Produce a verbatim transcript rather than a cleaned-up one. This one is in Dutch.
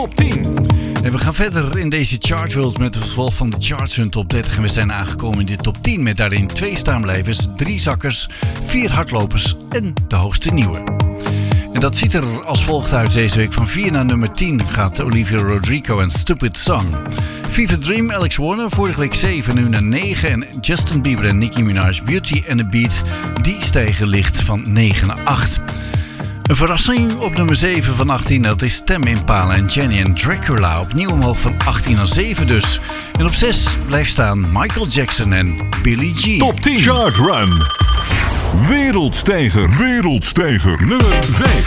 top tien. En we gaan verder in deze Chartworld met het vervolg van de Charts hun top dertig. En we zijn aangekomen in de top tien met daarin twee staanblijvers, drie zakkers, vier hardlopers en de hoogste nieuwe. En dat ziet er als volgt uit deze week. Van vier naar nummer tien gaat Olivia Rodrigo en Stupid Song. Fever Dream, Alex Warner, vorige week zeven, nu naar negen. En Justin Bieber en Nicki Minaj, Beauty and the Beat, die stijgen licht van negen naar acht. Een verrassing op nummer zeven van achttien, dat is Tame Impala en Jenny en Dracula. Opnieuw omhoog van achttien naar zeven dus. En op zes blijft staan Michael Jackson en Billie Jean. Top tien. Chart Run. Wereldstijger. Wereldstijger. Nummer vijf.